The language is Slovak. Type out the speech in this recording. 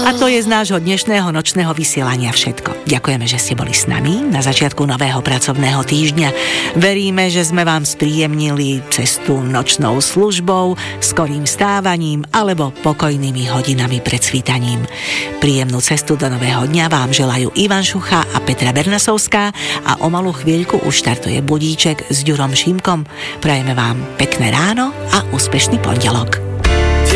A to je z nášho dnešného nočného vysielania všetko. Ďakujeme, že ste boli s nami na začiatku nového pracovného týždňa. Veríme, že sme vám spríjemnili cestu nočnou službou, skorým stávaním alebo pokojnými hodinami pred svítaním. Príjemnú cestu do nového dňa vám želajú Ivan Šucha a Petra Bernasovská a o malú chvíľku už štartuje budíček s Ďurom Šimkom. Prajeme vám pekné ráno a úspešný pondelok.